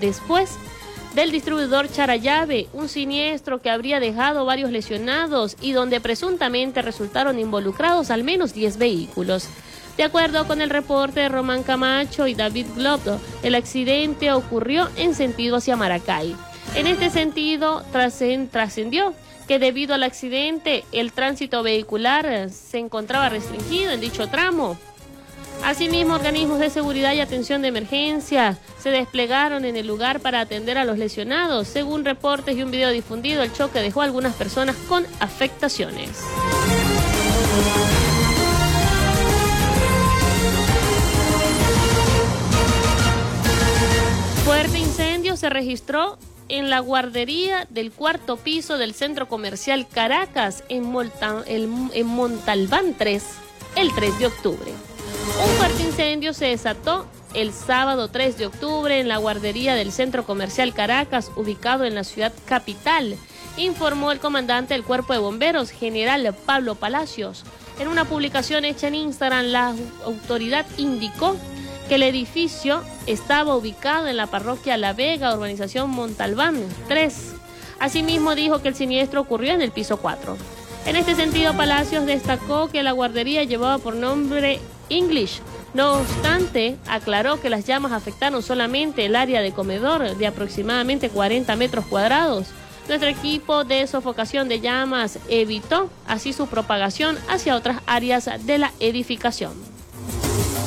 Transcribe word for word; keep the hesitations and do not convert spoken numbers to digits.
después del distribuidor Charallave, un siniestro que habría dejado varios lesionados y donde presuntamente resultaron involucrados al menos diez vehículos. De acuerdo con el reporte de Román Camacho y David Globo, el accidente ocurrió en sentido hacia Maracay. En este sentido, trascendió que debido al accidente, el tránsito vehicular se encontraba restringido en dicho tramo. Asimismo, organismos de seguridad y atención de emergencia se desplegaron en el lugar para atender a los lesionados. Según reportes y un video difundido, el choque dejó a algunas personas con afectaciones. Fuerte incendio se registró en la guardería del cuarto piso del centro comercial Caracas, en, Molta, el, en Montalbán tres, el tres de octubre. Un fuerte incendio se desató el sábado tres de octubre en la guardería del centro comercial Caracas, ubicado en la ciudad capital, informó el comandante del Cuerpo de Bomberos, general Pablo Palacios. En una publicación hecha en Instagram, la autoridad indicó que el edificio estaba ubicado en la parroquia La Vega, urbanización Montalbán tres. Asimismo, dijo que el siniestro ocurrió en el piso cuatro. En este sentido, Palacios destacó que la guardería llevaba por nombre English. No obstante, aclaró que las llamas afectaron solamente el área de comedor de aproximadamente cuarenta metros cuadrados. Nuestro equipo de sofocación de llamas evitó así su propagación hacia otras áreas de la edificación.